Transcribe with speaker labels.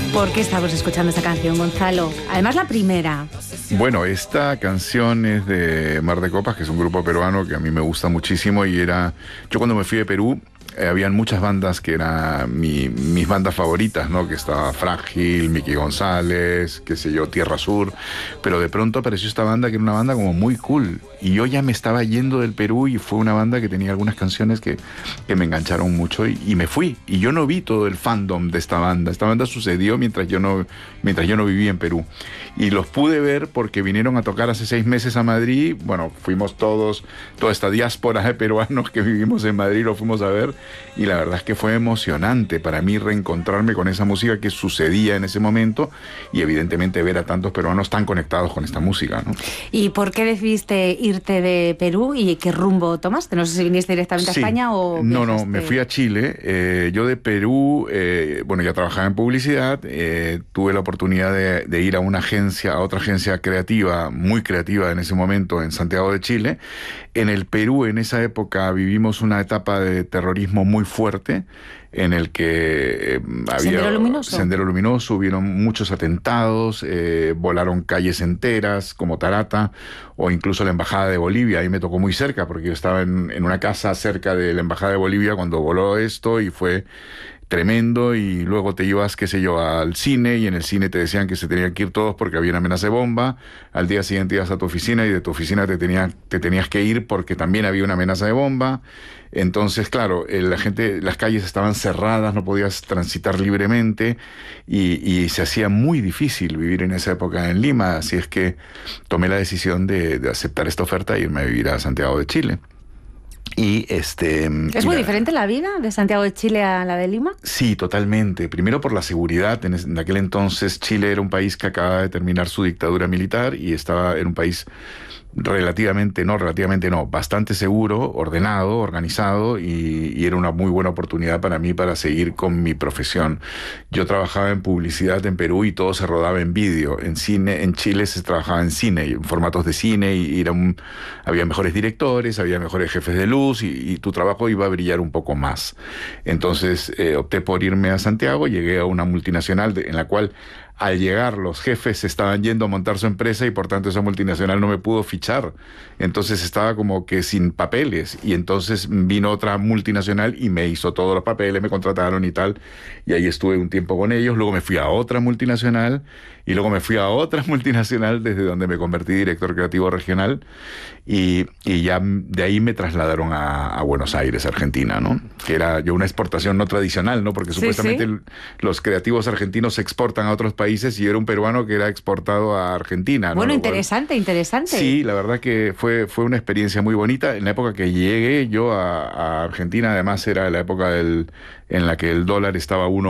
Speaker 1: ¿Por qué estamos escuchando esta canción, Gonzalo? Además, la primera.
Speaker 2: Bueno, esta canción es de Mar de Copas, que es un grupo peruano que a mí me gusta muchísimo y era... Yo cuando me fui de Perú, habían muchas bandas que eran mis bandas favoritas, ¿no? Que estaba Frágil, Miki González, qué sé yo, Tierra Sur, pero de pronto apareció esta banda que era una banda como muy cool y yo ya me estaba yendo del Perú y fue una banda que tenía algunas canciones que me engancharon mucho y me fui y yo no vi todo el fandom de esta banda sucedió mientras yo no vivía en Perú y los pude ver porque vinieron a tocar hace 6 meses a Madrid. Bueno, fuimos toda esta diáspora de peruanos que vivimos en Madrid, lo fuimos a ver y la verdad es que fue emocionante para mí reencontrarme con esa música que sucedía en ese momento y evidentemente ver a tantos peruanos tan conectados con esta música, ¿no?
Speaker 1: ¿Y por qué decidiste irte de Perú y qué rumbo tomaste? No sé si viniste directamente a España o...
Speaker 2: No, me fui a Chile. Yo de Perú, bueno, ya trabajaba en publicidad, tuve la oportunidad de ir a otra agencia creativa, muy creativa en ese momento, en Santiago de Chile. En el Perú, en esa época, vivimos una etapa de terrorismo muy fuerte, en el que había Sendero Luminoso, hubieron muchos atentados, volaron calles enteras como Tarata o incluso la Embajada de Bolivia. Ahí me tocó muy cerca porque yo estaba en una casa cerca de la Embajada de Bolivia cuando voló esto y fue tremendo. Y luego te ibas, qué sé yo, al cine y en el cine te decían que se tenían que ir todos porque había una amenaza de bomba. Al día siguiente ibas a tu oficina y de tu oficina te tenías que ir porque también había una amenaza de bomba. Entonces, claro, las calles estaban cerradas, no podías transitar libremente y se hacía muy difícil vivir en esa época en Lima. Así es que tomé la decisión de aceptar esta oferta e irme a vivir a Santiago de Chile.
Speaker 1: ¿Es muy diferente la vida de Santiago de Chile a la de Lima?
Speaker 2: Sí, totalmente. Primero por la seguridad. En aquel entonces Chile era un país que acababa de terminar su dictadura militar y era un país bastante seguro, ordenado, organizado y era una muy buena oportunidad para mí para seguir con mi profesión. Yo trabajaba en publicidad en Perú y todo se rodaba en vídeo. En cine, en Chile se trabajaba en cine, en formatos de cine y había mejores directores, había mejores jefes de luz y tu trabajo iba a brillar un poco más. Entonces opté por irme a Santiago, llegué a una multinacional en la cual al llegar los jefes se estaban yendo a montar su empresa y por tanto esa multinacional no me pudo fichar. Entonces estaba como que sin papeles y entonces vino otra multinacional y me hizo todos los papeles, me contrataron y tal. Y ahí estuve un tiempo con ellos, luego me fui a otra multinacional y luego me fui a otra multinacional desde donde me convertí director creativo regional y ya de ahí me trasladaron a Buenos Aires, Argentina, ¿no? Que era yo una exportación no tradicional, ¿no? Porque supuestamente los creativos argentinos se exportan a otros países y yo era un peruano que era exportado a Argentina, ¿no?
Speaker 1: Bueno, interesante.
Speaker 2: Sí, la verdad que fue una experiencia muy bonita. En la época que llegué yo a Argentina, además era la época en la que el dólar estaba a